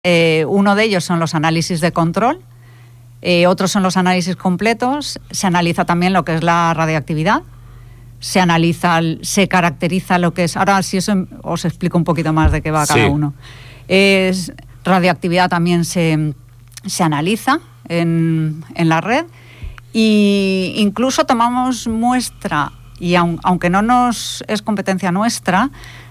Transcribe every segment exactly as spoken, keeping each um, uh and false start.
Eh, uno de ellos son los análisis de control, eh, otros son los análisis completos. Se analiza también lo que es la radioactividad, se analiza, se caracteriza lo que es... Ahora, si eso os explico un poquito más de qué va cada sí. uno. Es, radioactividad también se, se analiza en, en la red, y incluso tomamos muestra, y aun, aunque no nos es competencia nuestra,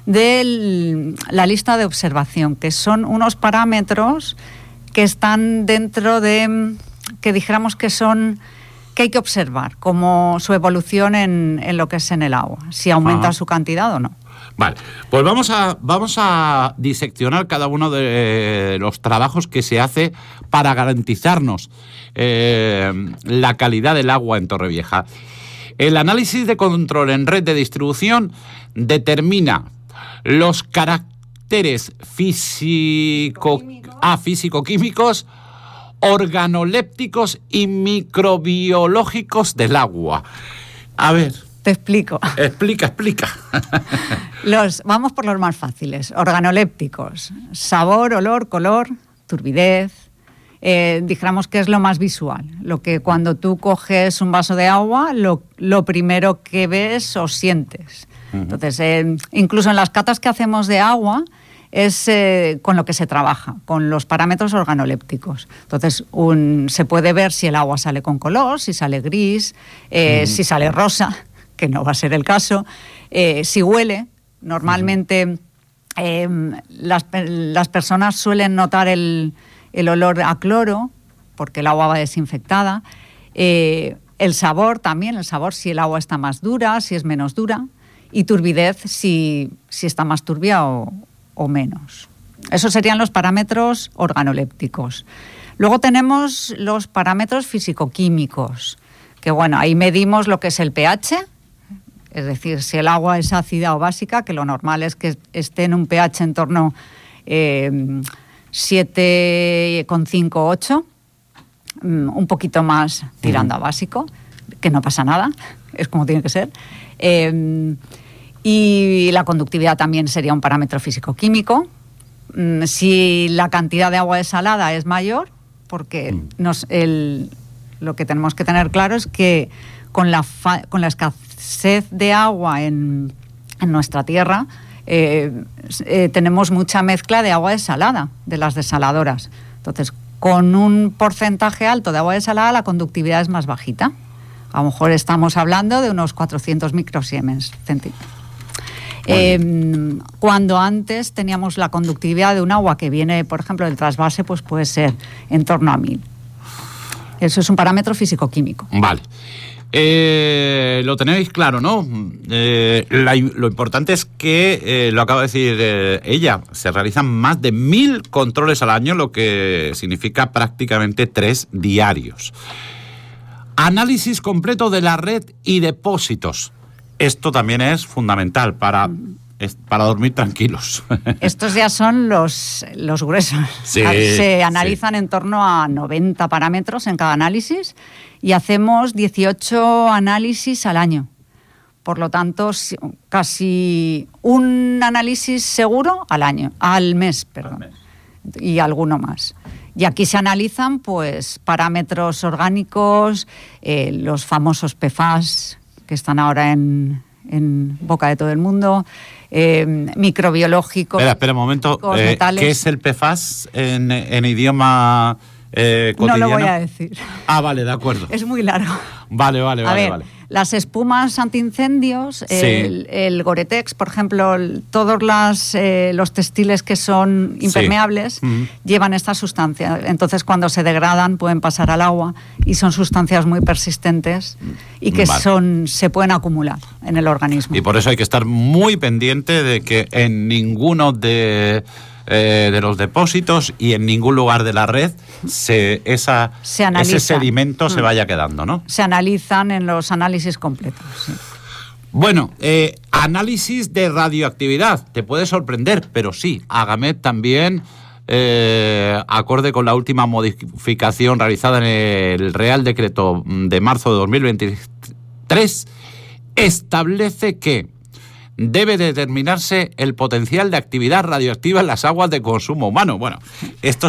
de la lista de observación, que son unos parámetros que están dentro de, que dijéramos que son, que hay que observar, como su evolución en, en lo que es en el agua, si aumenta Ajá. su cantidad o no. Vale, pues vamos a, vamos a diseccionar cada uno de los trabajos que se hace para garantizarnos eh, la calidad del agua en Torrevieja. El análisis de control en red de distribución determina los caracteres físico, ah, físico-químicos, organolépticos y microbiológicos del agua. A ver... Te explico. Explica, explica. Los, vamos por los más fáciles. Organolépticos: sabor, olor, color, turbidez. Eh, dijéramos que es lo más visual. Lo que cuando tú coges un vaso de agua, lo, lo primero que ves o sientes. Uh-huh. Entonces, eh, incluso en las catas que hacemos de agua, es eh, con lo que se trabaja, con los parámetros organolépticos. Entonces, un, se puede ver si el agua sale con color, si sale gris, eh, uh-huh. si sale rosa, que no va a ser el caso, eh, si huele. Normalmente eh, las, las personas suelen notar el, el olor a cloro, porque el agua va desinfectada. Eh, el sabor también, el sabor si el agua está más dura, si es menos dura, y turbidez si, si está más turbia o, o menos. Esos serían los parámetros organolépticos. Luego tenemos los parámetros físico-químicos, que bueno, ahí medimos lo que es el pH, es decir, si el agua es ácida o básica, que lo normal es que esté en un pH en torno eh, siete coma cinco, ocho, un poquito más tirando a básico, que no pasa nada, es como tiene que ser. Eh, y la conductividad también sería un parámetro físico-químico. Si la cantidad de agua desalada es mayor, porque nos, el, lo que tenemos que tener claro es que con la, fa, con la escasez de agua en, en nuestra tierra, eh, eh, tenemos mucha mezcla de agua desalada, de las desaladoras. Entonces, con un porcentaje alto de agua desalada, la conductividad es más bajita. A lo mejor estamos hablando de unos cuatrocientos microsiemens centímetros. Eh, cuando antes teníamos la conductividad de un agua que viene, por ejemplo, del trasvase, pues puede ser en torno a mil. Eso es un parámetro físico-químico. Vale. Eh, lo tenéis claro, ¿no? Eh, la, lo importante es que, eh, lo acaba de decir eh, ella, se realizan más de mil controles al año, lo que significa prácticamente tres diarios. Análisis completo de la red y depósitos. Esto también es fundamental para, es, para dormir tranquilos. Estos ya son los, los gruesos. Sí, Se analizan sí. en torno a noventa parámetros en cada análisis y hacemos dieciocho análisis al año. Por lo tanto, casi un análisis seguro al año, al mes, perdón, al mes. Y alguno más. Y aquí se analizan pues parámetros orgánicos, eh, los famosos P F A S, que están ahora en, en boca de todo el mundo, eh, microbiológicos. Espera, espera un momento. Eh, ¿Qué es el P F A S en, en idioma eh, cotidiano? No lo voy a decir. Ah, vale, de acuerdo. Es muy largo. Vale, vale, a vale. ver, vale. Las espumas antiincendios, sí. el, el Gore-Tex, por ejemplo, el, todos las, eh, los textiles que son impermeables sí. uh-huh. llevan esta sustancia. Entonces, cuando se degradan, pueden pasar al agua y son sustancias muy persistentes y que vale. son, se pueden acumular en el organismo. Y por eso hay que estar muy pendiente de que en ninguno de... Eh, de los depósitos y en ningún lugar de la red se, esa, se ese sedimento mm. se vaya quedando, ¿no? Se analizan en los análisis completos. Sí. Bueno, eh, análisis de radioactividad. Te puede sorprender, pero sí, Agamet también, eh, acorde con la última modificación realizada en el Real Decreto de marzo de dos mil veintitrés, establece que debe determinarse el potencial de actividad radioactiva en las aguas de consumo humano. Bueno, esto